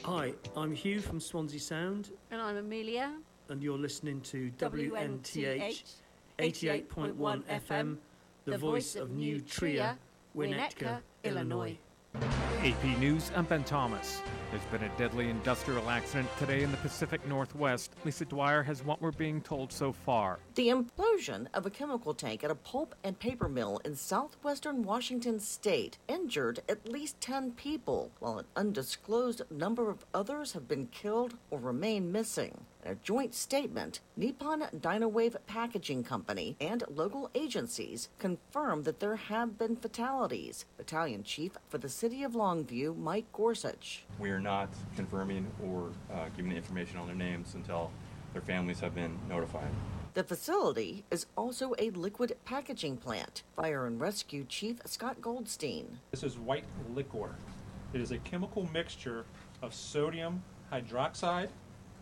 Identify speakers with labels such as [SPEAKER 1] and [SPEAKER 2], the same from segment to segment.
[SPEAKER 1] Hi, I'm Hugh from Swansea Sound.
[SPEAKER 2] And I'm Amelia.
[SPEAKER 1] And you're listening to WNTH 88.1 FM, the voice of New Trier, Winnetka, Illinois.
[SPEAKER 3] AP News, I'm Ben Thomas. There's been a deadly industrial accident today in the Pacific Northwest. Lisa Dwyer has what we're being told so far.
[SPEAKER 4] The implosion of a chemical tank at a pulp and paper mill in southwestern Washington state injured at least 10 people, while an undisclosed number of others have been killed or remain missing. In a joint statement, Nippon Dynawave Packaging Company and local agencies confirmed that there have been fatalities. Battalion Chief for the City of Longview, Mike Gorsuch.
[SPEAKER 5] We are not confirming or giving information on their names until their families have been notified.
[SPEAKER 4] The facility is also a liquid packaging plant. Fire and Rescue Chief Scott Goldstein.
[SPEAKER 6] This is white liquor. It is a chemical mixture of sodium hydroxide,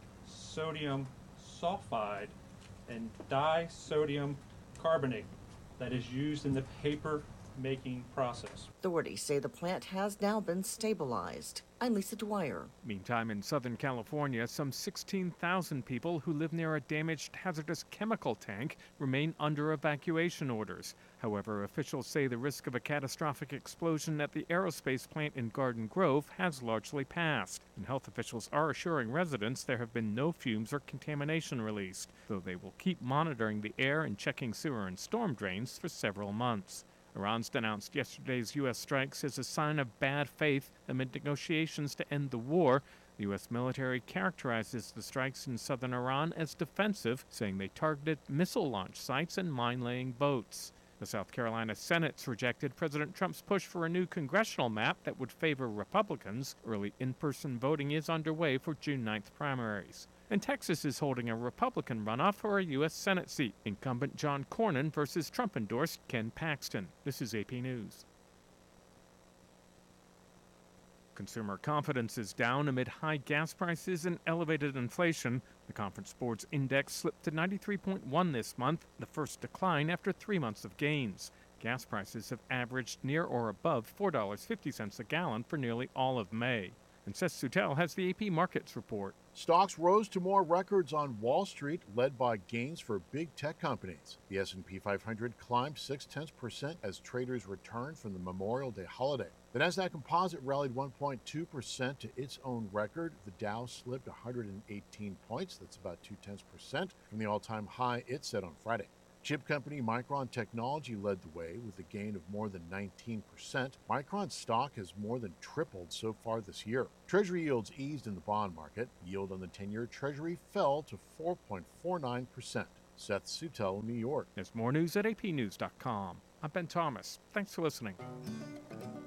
[SPEAKER 6] sodium sulfide, and disodium carbonate that is used in the paper making process.
[SPEAKER 4] Authorities say the plant has now been stabilized. I'm Lisa Dwyer.
[SPEAKER 3] Meantime, in Southern California, some 16,000 people who live near a damaged hazardous chemical tank remain under evacuation orders. However, officials say the risk of a catastrophic explosion at the aerospace plant in Garden Grove has largely passed, and health officials are assuring residents there have been no fumes or contamination released, though they will keep monitoring the air and checking sewer and storm drains for several months. Iran's denounced yesterday's U.S. strikes as a sign of bad faith amid negotiations to end the war. The U.S. military characterizes the strikes in southern Iran as defensive, saying they targeted missile launch sites and mine-laying boats. The South Carolina Senate's rejected President Trump's push for a new congressional map that would favor Republicans. Early in-person voting is underway for June 9th primaries. And Texas is holding a Republican runoff for a U.S. Senate seat. Incumbent John Cornyn versus Trump-endorsed Ken Paxton. This is AP News. Consumer confidence is down amid high gas prices and elevated inflation. The Conference Board's index slipped to 93.1 this month, the first decline after 3 months of gains. Gas prices have averaged near or above $4.50 a gallon for nearly all of May. And Seth Suttel has the AP Markets report.
[SPEAKER 7] Stocks rose to more records on Wall Street, led by gains for big tech companies. The S&P 500 climbed 0.6% as traders returned from the Memorial Day holiday. The Nasdaq Composite rallied 1.2% to its own record. The Dow slipped 118 points, that's about 0.2% from the all-time high it set on Friday. Chip company Micron Technology led the way with a gain of more than 19%. Micron's stock has more than tripled so far this year. Treasury yields eased in the bond market. Yield on the 10-year Treasury fell to 4.49%. Seth Suttel, New York.
[SPEAKER 3] There's more news at apnews.com. I'm Ben Thomas. Thanks for listening.